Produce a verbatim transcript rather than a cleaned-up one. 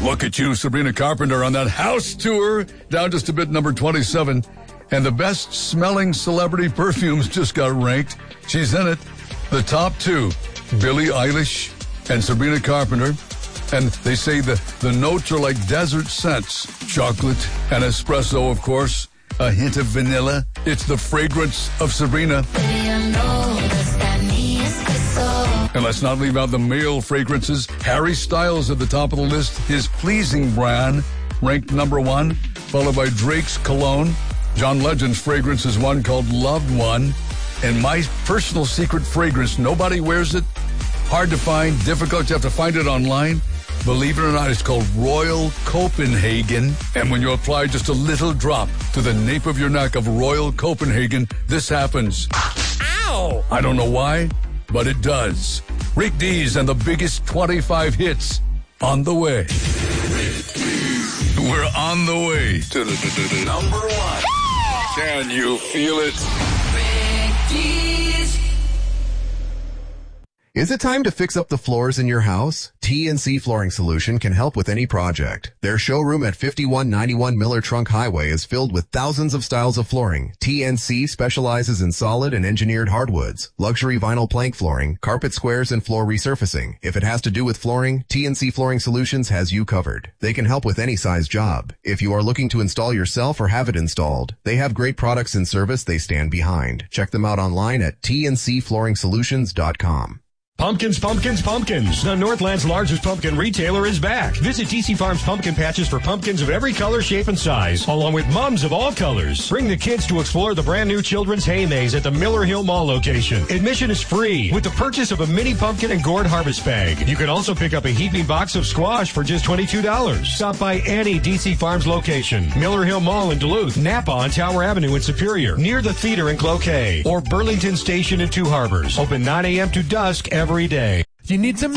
Look at you, Sabrina Carpenter, on that house tour. Down just a bit, number twenty-seven. And the best smelling celebrity perfumes just got ranked. She's in it. The top two, Billie Eilish and Sabrina Carpenter. And they say the, the notes are like desert scents. Chocolate and espresso, of course. A hint of vanilla. It's the fragrance of Sabrina. And let's not leave out the male fragrances. Harry Styles at the top of the list. His Pleasing brand ranked number one, followed by Drake's Cologne. John Legend's fragrance is one called Loved One. And my personal secret fragrance, nobody wears it. Hard to find, difficult. You have to find it online. Believe it or not, it's called Royal Copenhagen. And when you apply just a little drop to the nape of your neck of Royal Copenhagen, this happens. Ow! I don't know why, but it does. Rick Dees and the biggest twenty-five hits on the way. We're on the way to the, the, the number one. Can you feel it? Rick Dees. Is it time to fix up the floors in your house? T N C Flooring Solution can help with any project. Their showroom at fifty-one ninety-one Miller Trunk Highway is filled with thousands of styles of flooring. T N C specializes in solid and engineered hardwoods, luxury vinyl plank flooring, carpet squares, and floor resurfacing. If it has to do with flooring, T N C Flooring Solutions has you covered. They can help with any size job. If you are looking to install yourself or have it installed, they have great products and service they stand behind. Check them out online at T N C flooring solutions dot com. Pumpkins, pumpkins, pumpkins. The Northland's largest pumpkin retailer is back. Visit D C Farms Pumpkin Patches for pumpkins of every color, shape, and size, along with mums of all colors. Bring the kids to explore the brand new Children's Hay Maze at the Miller Hill Mall location. Admission is free with the purchase of a mini pumpkin and gourd harvest bag. You can also pick up a heaping box of squash for just twenty-two dollars. Stop by any D C Farms location. Miller Hill Mall in Duluth, Napa on Tower Avenue in Superior, near the theater in Cloquet, or Burlington Station in Two Harbors. Open nine a.m. to dusk every day. You need some